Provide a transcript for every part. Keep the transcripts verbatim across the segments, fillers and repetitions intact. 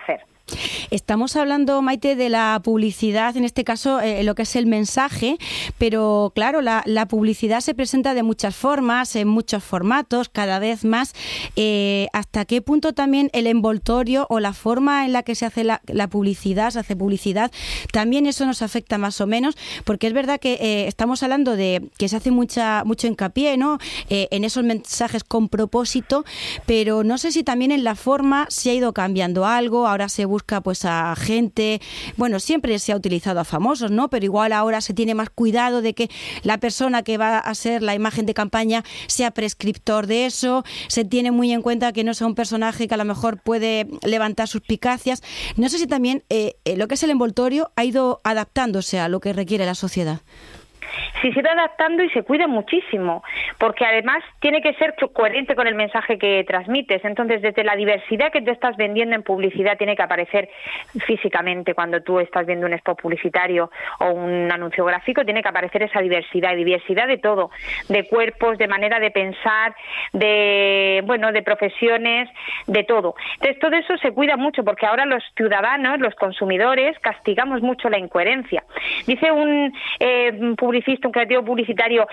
hacer. Estamos hablando, Maite, de la publicidad, en este caso eh, lo que es el mensaje, pero claro, la, la publicidad se presenta de muchas formas, en muchos formatos, cada vez más. Eh, ¿Hasta qué punto también el envoltorio o la forma en la que se hace la, la publicidad, se hace publicidad, también eso nos afecta más o menos? Porque es verdad que eh, estamos hablando de que se hace mucha mucho hincapié, ¿no?, eh, en esos mensajes con propósito, pero no sé si también en la forma se ha ido cambiando algo, ahora se busca pues a gente, bueno, siempre se ha utilizado a famosos, ¿no?, pero igual ahora se tiene más cuidado de que la persona que va a ser la imagen de campaña sea prescriptor de eso, se tiene muy en cuenta que no sea un personaje que a lo mejor puede levantar suspicacias. No sé si también eh, lo que es el envoltorio ha ido adaptándose a lo que requiere la sociedad. Sí, se va adaptando y se cuida muchísimo, porque además tiene que ser coherente con el mensaje que transmites. Entonces, desde la diversidad que te estás vendiendo en publicidad tiene que aparecer físicamente cuando tú estás viendo un spot publicitario o un anuncio gráfico, tiene que aparecer esa diversidad, y diversidad de todo, de cuerpos, de manera de pensar, de, bueno, de profesiones, de todo. Entonces, todo eso se cuida mucho, porque ahora los ciudadanos, los consumidores, castigamos mucho la incoherencia. Dice un eh, publicista, un creativo publicitario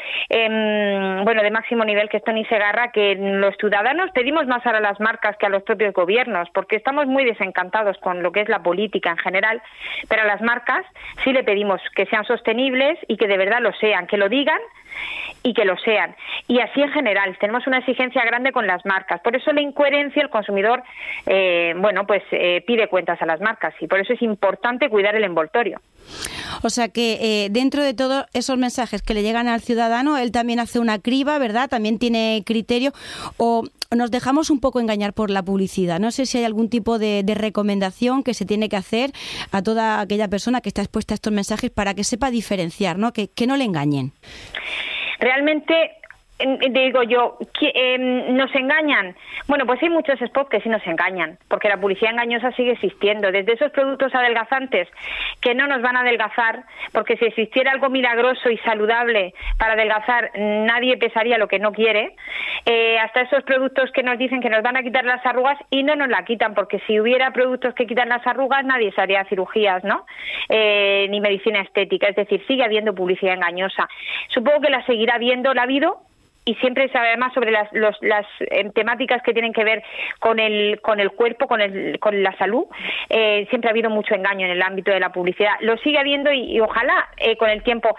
eh, bueno, de máximo nivel, que es Tony Segarra, que los ciudadanos pedimos más a las marcas que a los propios gobiernos, porque estamos muy desencantados con lo que es la política en general, pero a las marcas sí le pedimos que sean sostenibles y que de verdad lo sean, que lo digan y que lo sean. Y así en general, tenemos una exigencia grande con las marcas. Por eso la incoherencia, el consumidor, eh, bueno, pues eh, pide cuentas a las marcas, y por eso es importante cuidar el envoltorio. O sea que eh, dentro de todos esos mensajes que le llegan al ciudadano, él también hace una criba, ¿verdad? También tiene criterio, o nos dejamos un poco engañar por la publicidad. No sé si hay algún tipo de, de recomendación que se tiene que hacer a toda aquella persona que está expuesta a estos mensajes para que sepa diferenciar, ¿no? Que, que no le engañen. Realmente, digo yo, que, eh, ¿nos engañan? Bueno, pues hay muchos spots que sí nos engañan, porque la publicidad engañosa sigue existiendo. Desde esos productos adelgazantes que no nos van a adelgazar, porque si existiera algo milagroso y saludable para adelgazar, nadie pesaría lo que no quiere, eh, hasta esos productos que nos dicen que nos van a quitar las arrugas y no nos la quitan, porque si hubiera productos que quitan las arrugas, nadie se haría cirugías, ¿no? Eh, ni medicina estética. Es decir, sigue habiendo publicidad engañosa. Supongo que la seguirá habiendo, la ha habido, y siempre se sabe más sobre las, los, las eh, temáticas que tienen que ver con el con el cuerpo, con el con la salud. Eh, siempre ha habido mucho engaño en el ámbito de la publicidad. Lo sigue habiendo, y, y ojalá eh, con el tiempo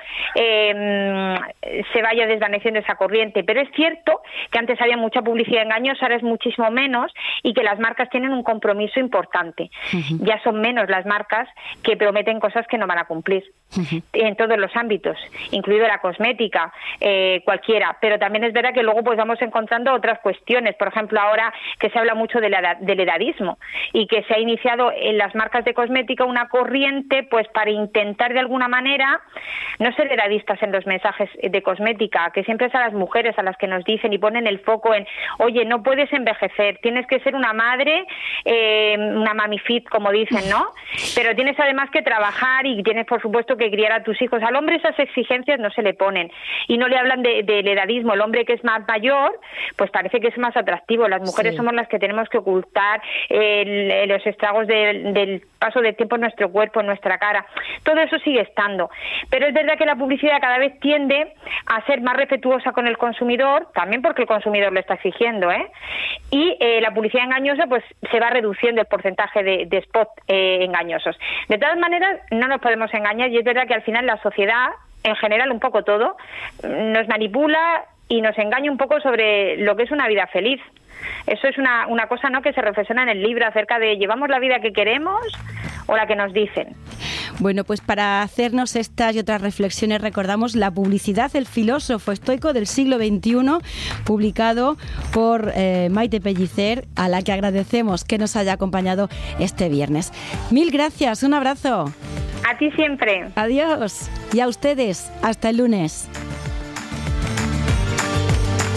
eh, se vaya desvaneciendo esa corriente. Pero es cierto que antes había mucha publicidad engañosa, ahora es muchísimo menos, y que las marcas tienen un compromiso importante. Uh-huh. Ya son menos las marcas que prometen cosas que no van a cumplir. Uh-huh. En todos los ámbitos, incluido la cosmética, eh, cualquiera. Pero también También es verdad que luego pues vamos encontrando otras cuestiones. Por ejemplo, ahora que se habla mucho de la edad, del edadismo, y que se ha iniciado en las marcas de cosmética una corriente pues para intentar de alguna manera no ser edadistas en los mensajes de cosmética, que siempre es a las mujeres a las que nos dicen y ponen el foco en, oye, no puedes envejecer, tienes que ser una madre, eh, una mami fit, como dicen, ¿no? Pero tienes además que trabajar y tienes, por supuesto, que criar a tus hijos. Al hombre esas exigencias no se le ponen, y no le hablan de, del edadismo. El hombre que es más mayor, pues parece que es más atractivo. Las mujeres sí. somos las que tenemos que ocultar el, los estragos de, del paso del tiempo en nuestro cuerpo, en nuestra cara. Todo eso sigue estando. Pero es verdad que la publicidad cada vez tiende a ser más respetuosa con el consumidor, también porque el consumidor lo está exigiendo, ¿eh? Y eh, la publicidad engañosa, pues se va reduciendo el porcentaje de, de spot eh, engañosos. De todas maneras, no nos podemos engañar, y es verdad que al final la sociedad, en general un poco todo, nos manipula y nos engaña un poco sobre lo que es una vida feliz. Eso es una, una cosa, ¿no?, que se reflexiona en el libro acerca de ¿llevamos la vida que queremos o la que nos dicen? Bueno, pues para hacernos estas y otras reflexiones recordamos La publicidad, el filósofo estoico del siglo veintiuno, publicado por eh, Maite Pellicer, a la que agradecemos que nos haya acompañado este viernes. Mil gracias, un abrazo. A ti siempre. Adiós. Y a ustedes, hasta el lunes.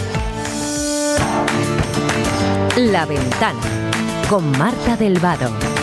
La Ventana, con Marta del Vado.